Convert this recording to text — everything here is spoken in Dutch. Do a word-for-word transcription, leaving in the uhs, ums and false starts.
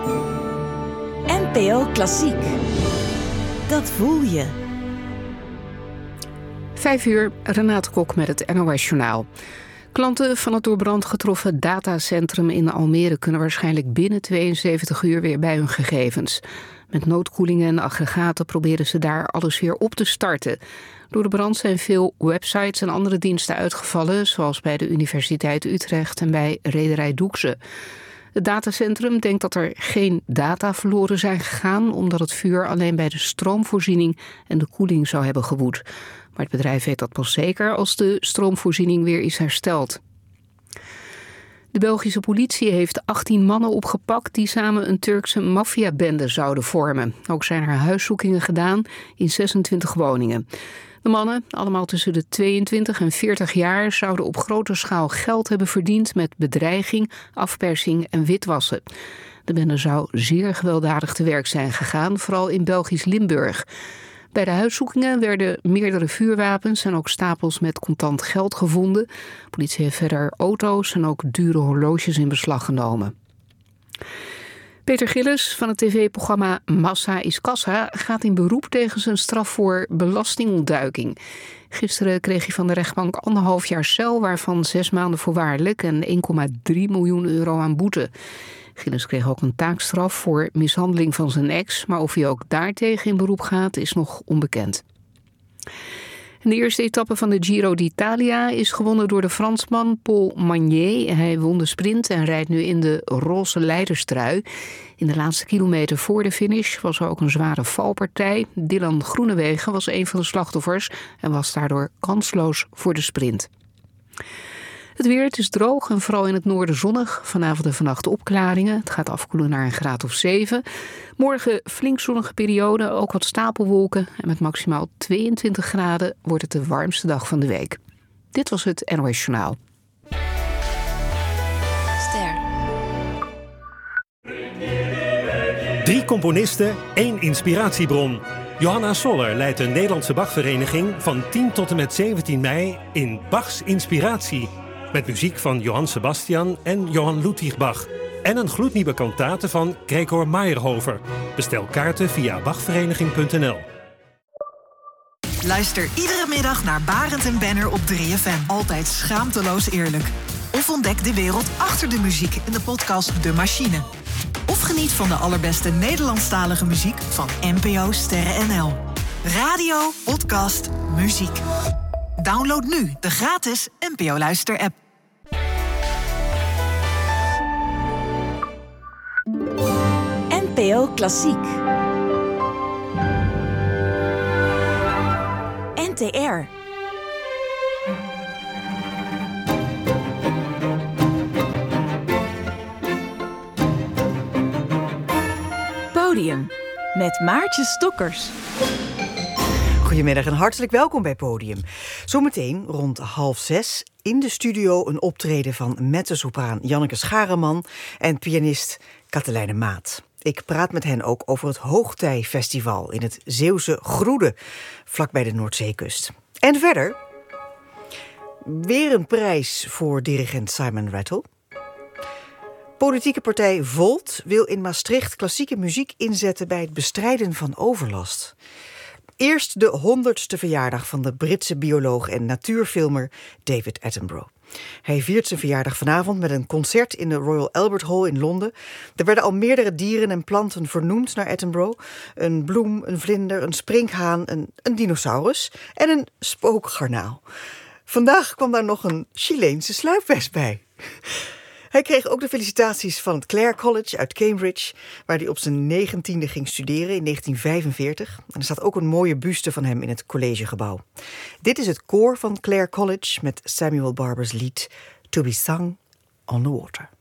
N P O Klassiek. Dat voel je. Vijf uur, Renate Kok met het N O S Journaal. Klanten van het door brand getroffen datacentrum in Almere kunnen waarschijnlijk binnen tweeënzeventig uur weer bij hun gegevens. Met noodkoelingen en aggregaten proberen ze daar alles weer op te starten. Door de brand zijn veel websites en andere diensten uitgevallen, zoals bij de Universiteit Utrecht en bij Rederij Doekse. Het datacentrum denkt dat er geen data verloren zijn gegaan, omdat het vuur alleen bij de stroomvoorziening en de koeling zou hebben gewoed. Maar het bedrijf weet dat pas zeker als de stroomvoorziening weer is hersteld. De Belgische politie heeft achttien mannen opgepakt die samen een Turkse maffiabende zouden vormen. Ook zijn er huiszoekingen gedaan in zesentwintig woningen. De mannen, allemaal tussen de tweeëntwintig en veertig jaar, zouden op grote schaal geld hebben verdiend met bedreiging, afpersing en witwassen. De bende zou zeer gewelddadig te werk zijn gegaan, vooral in Belgisch Limburg. Bij de huiszoekingen werden meerdere vuurwapens en ook stapels met contant geld gevonden. De politie heeft verder auto's en ook dure horloges in beslag genomen. Peter Gillis van het tv-programma Massa is Kassa gaat in beroep tegen zijn straf voor belastingontduiking. Gisteren kreeg hij van de rechtbank anderhalf jaar cel, waarvan zes maanden voorwaardelijk en één komma drie miljoen euro aan boete. Gillis kreeg ook een taakstraf voor mishandeling van zijn ex, maar of hij ook daartegen in beroep gaat is nog onbekend. De eerste etappe van de Giro d'Italia is gewonnen door de Fransman Paul Magnier. Hij won de sprint en rijdt nu in de roze leiderstrui. In de laatste kilometer voor de finish was er ook een zware valpartij. Dylan Groenewegen was een van de slachtoffers en was daardoor kansloos voor de sprint. Het weer, het is droog en vooral in het noorden zonnig. Vanavond en vannacht opklaringen. Het gaat afkoelen naar een graad of zeven. Morgen flink zonnige periode, ook wat stapelwolken. En met maximaal tweeëntwintig graden wordt het de warmste dag van de week. Dit was het N O S Journaal. Ster. Drie componisten, één inspiratiebron. Johanna Soller leidt de Nederlandse Bachvereniging van tien tot en met zeventien mei in Bachs Inspiratie. Met muziek van Johann Sebastian en Johann Ludwig Bach. En een gloednieuwe kantate van Gregor Meyerhofer. Bestel kaarten via bachvereniging punt n l. Luister iedere middag naar Barend en Benner op drie F M. Altijd schaamteloos eerlijk. Of ontdek de wereld achter de muziek in de podcast De Machine. Of geniet van de allerbeste Nederlandstalige muziek van N P O Sterren N L. Radio, podcast, muziek. Download nu de gratis N P O Luister-app. N P O Klassiek. N T R. Podium. Met Maartje Stokkers. Goedemiddag en hartelijk welkom bij Podium. Zometeen rond half zes in de studio een optreden van mezzosopraan Janneke Schareman en pianist Katelijne Maat. Ik praat met hen ook over het Hoogtijfestival in het Zeeuwse Groede, vlakbij de Noordzeekust. En verder weer een prijs voor dirigent Simon Rattle. Politieke partij Volt wil in Maastricht klassieke muziek inzetten bij het bestrijden van overlast. Eerst de honderdste verjaardag van de Britse bioloog en natuurfilmer David Attenborough. Hij viert zijn verjaardag vanavond met een concert in de Royal Albert Hall in Londen. Er werden al meerdere dieren en planten vernoemd naar Attenborough. Een bloem, een vlinder, een sprinkhaan, een, een dinosaurus en een spookgarnaal. Vandaag kwam daar nog een Chileense sluipwesp bij. Hij kreeg ook de felicitaties van het Clare College uit Cambridge, waar hij op zijn negentiende ging studeren in negentien vijfenveertig. En er staat ook een mooie buste van hem in het collegegebouw. Dit is het koor van Clare College met Samuel Barber's lied To Be Sung on the Water.